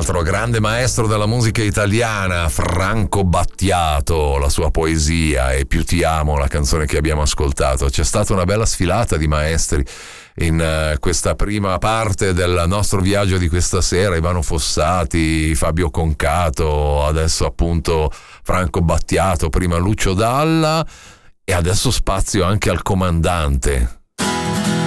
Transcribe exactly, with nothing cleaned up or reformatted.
altro grande maestro della musica italiana, Franco Battiato, la sua poesia e Più ti amo, la canzone che abbiamo ascoltato. C'è stata una bella sfilata di maestri in uh, questa prima parte del nostro viaggio di questa sera. Ivano Fossati, Fabio Concato, adesso appunto Franco Battiato, prima Lucio Dalla e adesso spazio anche al comandante.